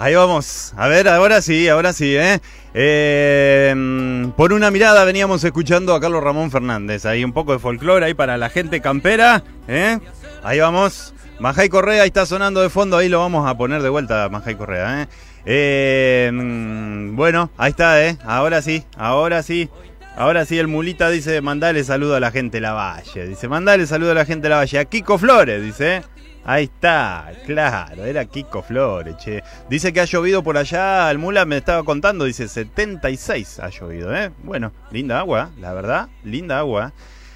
Ahí vamos. A ver, ahora sí, ¿eh? Por una mirada veníamos escuchando a Carlos Ramón Fernández. Ahí un poco de folclore ahí para la gente campera, ¿eh? Ahí vamos. Majay Correa ahí está sonando de fondo. Ahí lo vamos a poner de vuelta, Majay Correa, ¿eh? Bueno, ahí está, ¿eh? Ahora sí. Ahora sí, el mulita dice, mandale saludo a la gente de la Valle. Dice, mandale saludo a la gente de la Valle. A Kiko Flores, dice, ¿eh? Ahí está, claro, era Kiko Flores, che. Dice que ha llovido por allá, el mula me estaba contando, dice 76 ha llovido, ¿eh? Bueno, linda agua, la verdad, linda agua.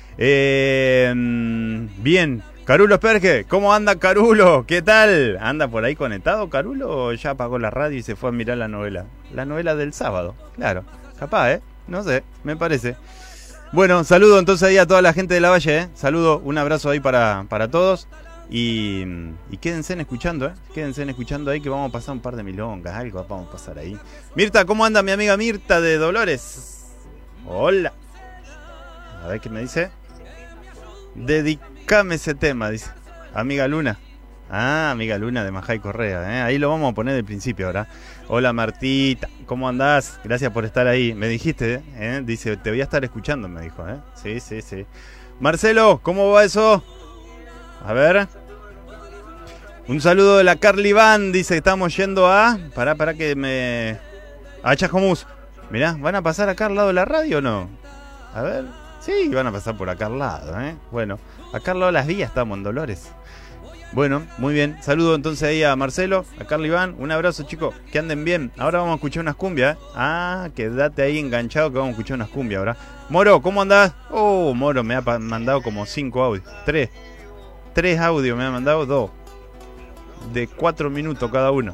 Bien, Carulo Esperge, ¿cómo anda Carulo? ¿Qué tal? ¿Anda por ahí conectado Carulo o ya apagó la radio y se fue a mirar la novela? La novela del sábado, claro, capaz, ¿eh? No sé, me parece. Bueno, saludo entonces ahí a toda la gente de la Valle, ¿eh? Saludo, un abrazo ahí para todos. Y quédense escuchando, ¿eh? Quédense escuchando ahí que vamos a pasar un par de milongas, algo vamos a pasar ahí. Mirta, ¿cómo anda mi amiga Mirta de Dolores? Hola. A ver qué me dice. Dedicame ese tema, dice. Amiga Luna. Ah, amiga Luna de Majay Correa, ¿eh? Ahí lo vamos a poner del principio ahora. Hola Martita, ¿cómo andás? Gracias por estar ahí. Me dijiste, ¿eh? Dice, te voy a estar escuchando, me dijo, ¿eh? Sí. Marcelo, ¿cómo va eso? A ver. Un saludo de la Carly Van, dice que estamos yendo a... Pará que me... A Chascomús. Mirá, ¿van a pasar acá al lado de la radio o no? A ver. Sí, van a pasar por acá al lado, ¿eh? Bueno, acá al lado de las vías estamos en Dolores. Bueno, muy bien. Saludo entonces ahí a Marcelo, a Carly Van. Un abrazo, chicos. Que anden bien. Ahora vamos a escuchar unas cumbias, ¿eh? Ah, quédate ahí enganchado que vamos a escuchar unas cumbias ahora. Moro, ¿cómo andás? Oh, Moro me ha mandado como 5 audios. 3 audios me ha mandado, 2. De 4 minutos cada uno.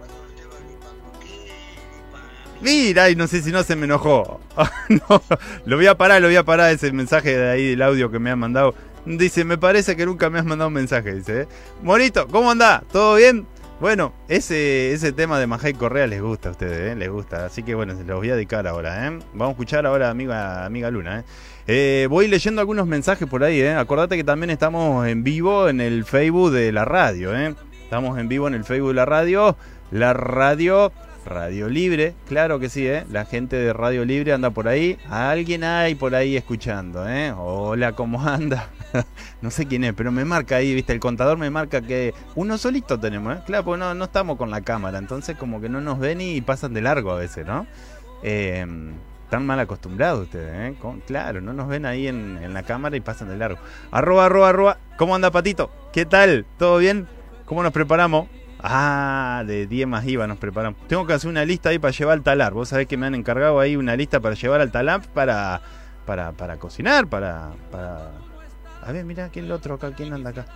Mira, y no sé si no se me enojó. No, lo voy a parar ese mensaje de ahí del audio que me han mandado. Dice, me parece que nunca me has mandado un mensaje, dice, ¿eh? Morito, ¿cómo andás? ¿Todo bien? Bueno, ese tema de Majay Correa les gusta a ustedes, ¿eh? Les gusta. Así que bueno, se los voy a dedicar ahora, ¿eh? Vamos a escuchar ahora a amiga Luna, ¿eh? Voy leyendo algunos mensajes por ahí, ¿eh? Acordate que también estamos en vivo en el Facebook de la radio, ¿eh? Estamos en vivo en el Facebook de la radio. La Radio Libre, claro que sí, ¿eh? La gente de Radio Libre anda por ahí. Alguien hay por ahí escuchando, ¿eh? Hola, ¿cómo anda? No sé quién es, pero me marca ahí, ¿viste? El contador me marca que uno solito tenemos, ¿eh? Claro, porque no estamos con la cámara, entonces como que no nos ven y pasan de largo a veces, ¿no? Están mal acostumbrados ustedes, ¿eh? Claro, no nos ven ahí en la cámara y pasan de largo. @. ¿Cómo anda, Patito? ¿Qué tal? ¿Todo bien? ¿Cómo nos preparamos? Ah, de 10 más IVA nos preparamos. Tengo que hacer una lista ahí para llevar al talar. Vos sabés que me han encargado ahí una lista para llevar al talar para cocinar, para... A ver, mira, ¿quién es el otro acá? ¿Quién anda acá?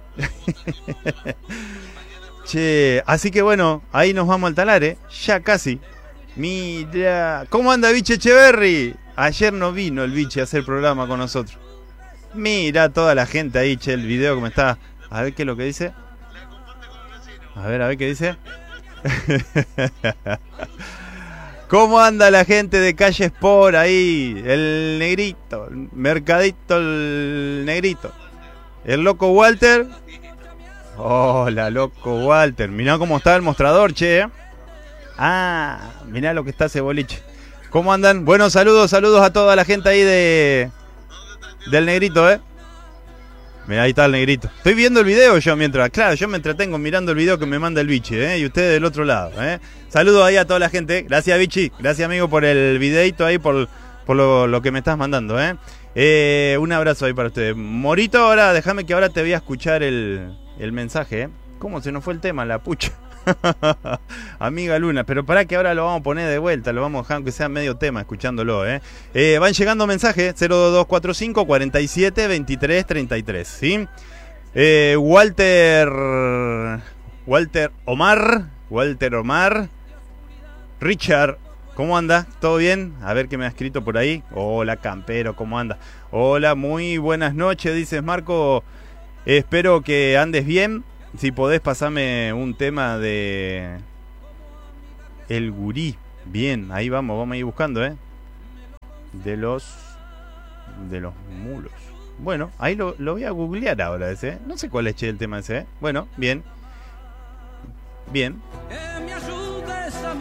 Che, así que bueno, ahí nos vamos al talar, ¿eh? Ya casi. Mira, ¿cómo anda Biche Echeverry? Ayer no vino el Biche a hacer programa con nosotros. Mira toda la gente ahí, che, el video que me está... A ver qué es lo que dice. A ver qué dice. ¿Cómo anda la gente de Calle Sport ahí? El negrito, el mercadito, el negrito. El loco Walter. Hola, loco Walter. Mirá cómo está el mostrador, che. Ah, mirá lo que está ese boliche. ¿Cómo andan? Bueno, saludos a toda la gente ahí del negrito, Mirá, ahí está el negrito. Estoy viendo el video yo mientras... Claro, yo me entretengo mirando el video que me manda el Bichi, y ustedes del otro lado, Saludos ahí a toda la gente. Gracias, Bichi. Gracias, amigo, por el videito ahí, por lo que me estás mandando, Un abrazo ahí para ustedes. Morito, ahora, déjame que ahora te voy a escuchar el mensaje, ¿Cómo se nos fue el tema? La pucha. Amiga Luna, pero para que ahora lo vamos a poner de vuelta, lo vamos a dejar aunque sea medio tema escuchándolo, van llegando mensajes 02245 47 23 33, ¿sí? Walter Omar, Richard, ¿cómo anda? ¿Todo bien? A ver qué me ha escrito por ahí. Hola, campero, ¿cómo anda? Hola, muy buenas noches, dices Marco. Espero que andes bien. Si podés pasarme un tema de El Gurí. Bien, ahí vamos a ir buscando, De los mulos. Bueno, ahí lo voy a googlear ahora No sé cuál es el tema ese, Bueno, bien.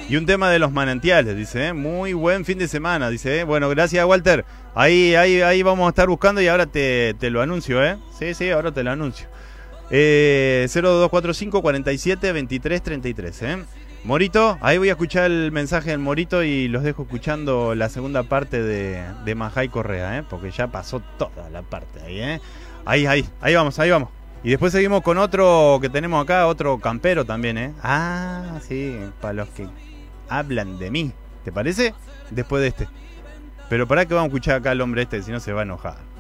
Y un tema de los manantiales, dice, muy buen fin de semana, dice. Bueno, gracias, Walter. Ahí vamos a estar buscando y ahora te lo anuncio, ¿eh? Sí, ahora te lo anuncio. 0245 47 23 33, ¿eh? Morito, ahí voy a escuchar el mensaje del Morito y los dejo escuchando la segunda parte de Majay Correa, ¿eh? Porque ya pasó toda la parte ahí, ¿eh? Ahí vamos. Y después seguimos con otro que tenemos acá, otro campero también, ¿eh? Ah, sí, para los que hablan de mí, ¿te parece? Después de este. Pero para que vamos a escuchar acá al hombre este, si no se va a enojar.